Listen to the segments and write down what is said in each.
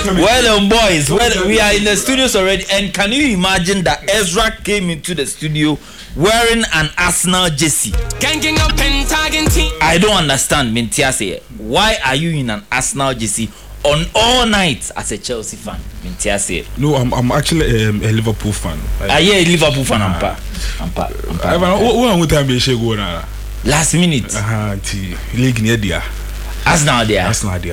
Well, boys, we are in the studios already, and can you imagine that Ezra came into the studio wearing an Arsenal jersey? I don't understand, Mintiase. Why are you in an Arsenal jersey on all nights as a Chelsea fan? Mintiase. No, I'm actually a Liverpool fan. A Liverpool fan. Last minute. League near there. Arsenal there.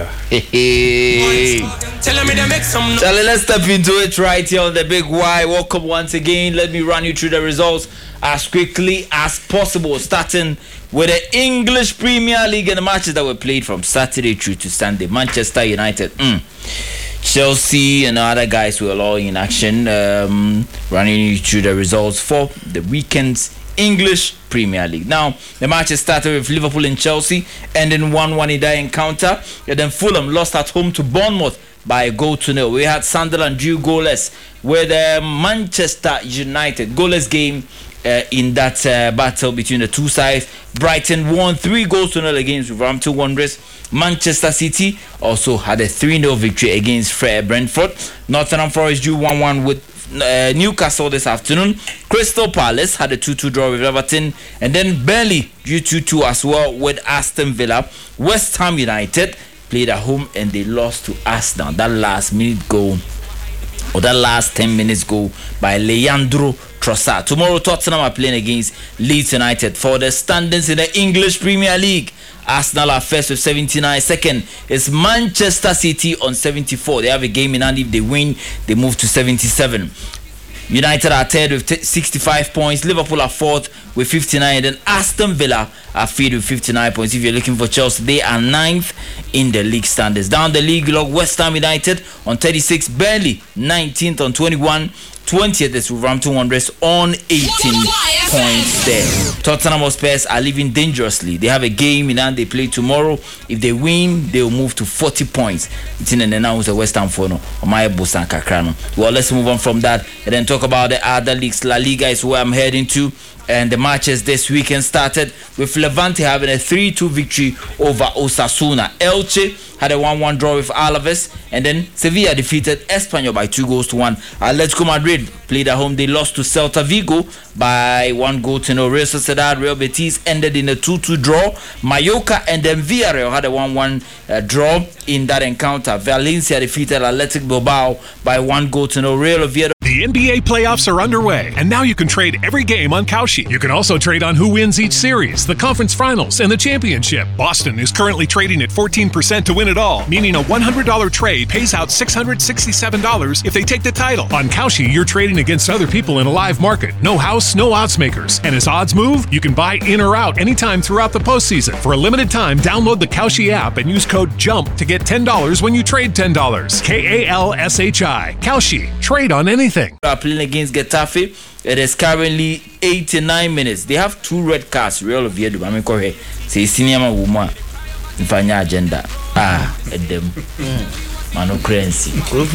Charlie, let's step into it right here on the Big Y. Welcome once again. Let me run you through the results as quickly as possible, starting with the English Premier League and the matches that were played from Saturday through to Sunday. Manchester United, Chelsea and other guys were all in action. Running you through the results for the weekend's English Premier League. Now, the matches started with Liverpool and Chelsea, ending 1-1 in that encounter. And then Fulham lost at home to Bournemouth by 1-0. We had Sunderland drew goalless with Manchester United. Goalless game in that battle between the two sides. Brighton won 3-0 against Wolverhampton Wanderers. Manchester City also had a 3-0 victory against Brentford. Nottingham Forest drew 1-1 with Newcastle this afternoon. Crystal Palace had a 2-2 draw with Everton, and then Burnley drew 2-2 as well with Aston Villa. West Ham United played at home and they lost to Arsenal. That last 10 minutes goal by Leandro Trossard. Tomorrow Tottenham are playing against Leeds United. For the standings in the English Premier League, Arsenal are first with 79. Second is Manchester City on 74. They have a game in hand. If they win, they move to 77. United are third with 65 points. Liverpool are fourth with 59. And then Aston Villa are fifth with 59 points. If you're looking for Chelsea, they are ninth in the league standings. Down the league log, West Ham United on 36. Burnley 19th on 21. 20th is Wolverhampton Wanderers on 18 points there. Tottenham Hotspur are living dangerously. They have a game in hand. They play tomorrow. If they win, they will move to 40 points. It's in the now with the West Ham Fono. Well, let's move on from that and then talk about the other leagues. La Liga is where I'm heading to. And the matches this weekend started with Levante having a 3-2 victory over Osasuna. Elche had a 1-1 draw with Alaves, and then Sevilla defeated Espanyol by 2-1. Atletico Madrid played at home. They lost to Celta Vigo by 1-0. Real Sociedad, Real Betis ended in a 2-2 draw. Mallorca and then Villarreal had a 1-1 draw in that encounter. Valencia defeated Athletic Bilbao by 1-0. Real Oviedo. The NBA playoffs are underway, and now you can trade every game on Kalshi. You can also trade on who wins each series, the conference finals, and the championship. Boston is currently trading at 14% to win it all, meaning a $100 trade pays out $667 if they take the title. On Kalshi, you're trading against other people in a live market. No house, no odds makers. And as odds move, you can buy in or out anytime throughout the postseason. For a limited time, download the Kalshi app and use code JUMP to get $10 when you trade $10. KALSHI. Kalshi. Trade on anything. Are playing against Getafe. It is currently 89 minutes. They have 2 red cards. Real Oviedo. I mean, correct. Say senior woman. Ifanya agenda. Edem. Manu Crency.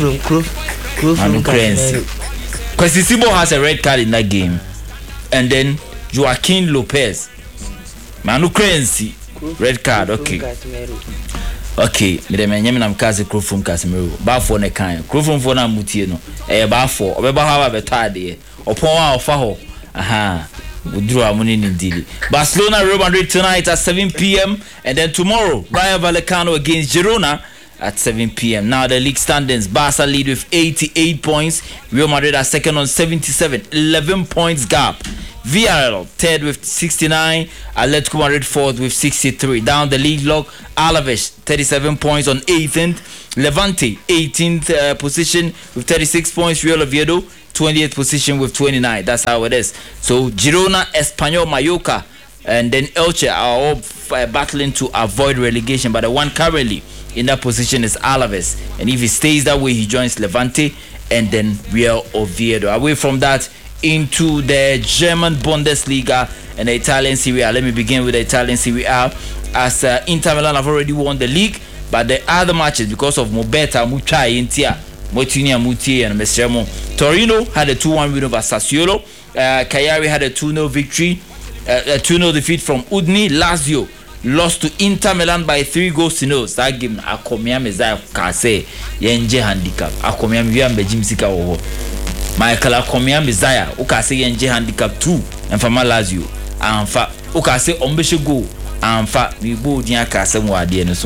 Manu Crency. Because Sibo has a red card in that game, and then Joaquin Lopez. Manu Crency. Red card. Okay. Okay, me nam kaze Krofum Casemiro. Ba for ne kan. Krofum for na mutie no. Ba for. Obeba ha ba betade. Opon a ofa ho. Aha. Udru amuni ni deal. Barcelona Real Madrid tonight at 7 p.m. and then tomorrow Rayo Vallecano against Girona at 7 p.m. Now the league standings: Barca lead with 88 points. Real Madrid are second on 77, 11 points gap. Villarreal third with 69, Atletico Madrid fourth with 63. Down the league log, Alaves 37 points on 18th, Levante 18th position with 36 points, Real Oviedo 20th position with 29. That's how it is. So Girona, Espanyol, Mallorca, and then Elche are all battling to avoid relegation, but the one currently in that position is Alaves, and if he stays that way, he joins Levante and then Real Oviedo. Away from that, into the German Bundesliga and the Italian Serie A. Let me begin with the Italian Serie A, as Inter Milan have already won the league, but the other matches, because of Mobeta, Mutai, Intia, Motinia, Muti, and Mestremo. Torino had a 2-1 win over Sassuolo. Cagliari had a 2-0 victory, a 2-0 defeat from Udine. Lazio lost to Inter Milan by 3-0. That game akomia meza ka say yenje handicap akomia mi ambe jimsika wo Michael akomia meza o ka say yenje handicap 2 and for Lazio anfa o ka say ombeshe go anfa mi bo din aka say mo ade no so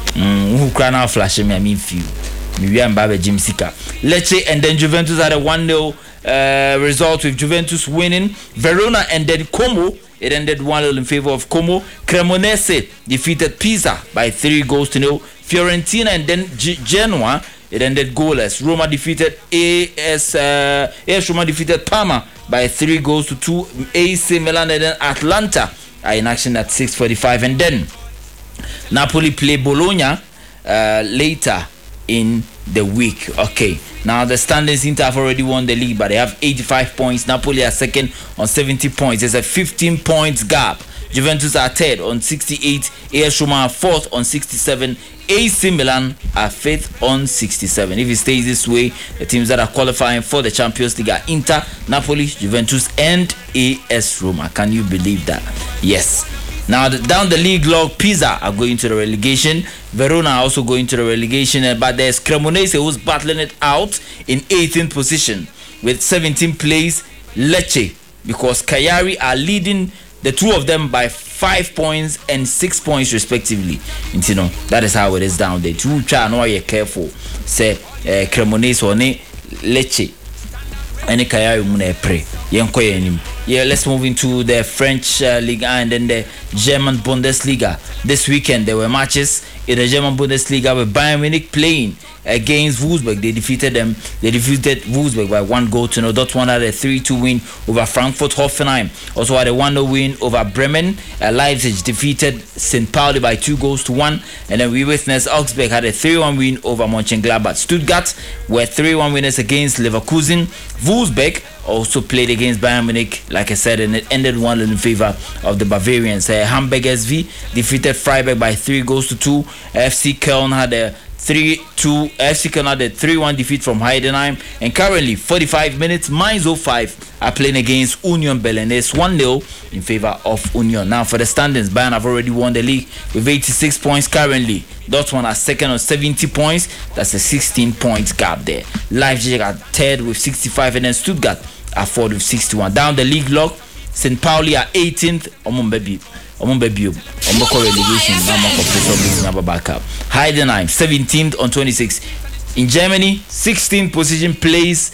who cry now flash me I mean feel mi amba be jimsika Lecce and then Juventus had a 1-0 result with Juventus winning. Verona and then Como, it ended 1-0 in favor of Como. Cremonese defeated Pisa by 3-0. Fiorentina and then Genoa, it ended goalless. Roma defeated AS Roma defeated Parma by 3-2. AC Milan and then Atlanta are in action at 6:45, and then Napoli play Bologna later in the week. Okay, now the standings, Inter have already won the league, but they have 85 points. Napoli are second on 70 points. There's a 15 points gap. Juventus are third on 68. AS Roma are fourth on 67. AC Milan are fifth on 67. If it stays this way, the teams that are qualifying for the Champions League are Inter, Napoli, Juventus, and AS Roma. Can you believe that? Yes. Now down the league log, Pisa are going to the relegation. Verona are also going to the relegation, but there's Cremonese who's battling it out in 18th position with 17 plays. Lecce, because Cagliari are leading the two of them by 5 points and 6 points respectively. And you know, that is how it is down there. Two try no are careful. Say Cremonese or Lecce. Any Cagliari muna pray. Yeah, let's move into the French Ligue 1 and then the German Bundesliga. This weekend there were matches in the German Bundesliga with Bayern Munich playing against Wolfsburg. They defeated Wolfsburg by 1-0. Dortmund had a 3-2 win over Frankfurt. Hoffenheim also had a 1-0 win over Bremen. Leipzig defeated St. Pauli by 2-1. And then we witnessed Augsburg had a 3-1 win over Mönchengladbach. Stuttgart were 3-1 winners against Leverkusen. Wolfsburg also played against Bayern Munich, like I said, and it ended 1-0 in favor of the Bavarians. Hamburg SV defeated Freiburg by 3-2. FC Köln had a 3-2. FC Köln had a 3-1 defeat from Heidenheim. And currently, 45 minutes, Mainz 05 are playing against Union Berlin. It's 1-0 in favor of Union. Now for the standings, Bayern have already won the league with 86 points currently. Dortmund are second on 70 points. That's a 16 points gap there. Leipzig are third with 65, and then Stuttgart are fourth with 61. Down the league log, St. Pauli are 18th. Heidenheim 17th on 26. In Germany, 16th position plays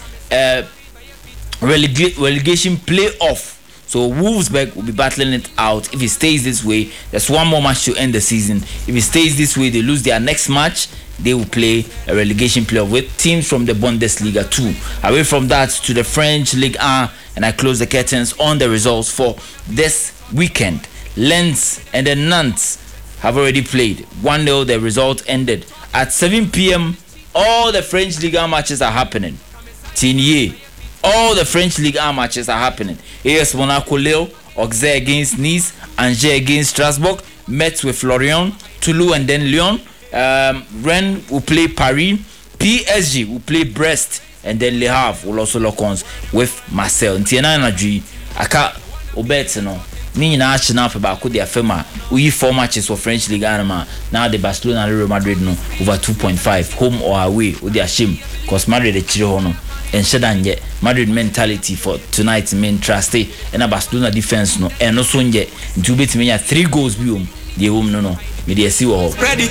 relegation playoff. So Wolfsburg will be battling it out. If it stays this way, there's one more match to end the season. If it stays this way, they lose their next match, they will play a relegation playoff with teams from the Bundesliga 2. Away from that to the French Ligue 1, and I close the curtains on the results for this weekend. Lens and the Nantes have already played 1-0. The result ended at 7 p.m. All the French Ligue 1 matches are happening. Tigné. All the French Ligue 1 matches are happening. AS Monaco Lille, Auxerre against Nice, Angers against Strasbourg, Metz with Lorient, Toulouse and then Lyon. Rennes will play Paris, PSG will play Brest, and then Le Havre will also lock ons with Marseille. Ntiena Nadji, aka obet no. Ni na achina pe ba ko dia fema. We 4 matches for French Ligue 1 ma. Now the Barcelona and Real Madrid no over 2.5 home or away. We dey shame cause Madrid dey chire ho no. And Shadanje Madrid mentality for tonight's main trust and a Barcelona defense no and also nje nti ubetime ya 3 goals bi the home no me dey see wo.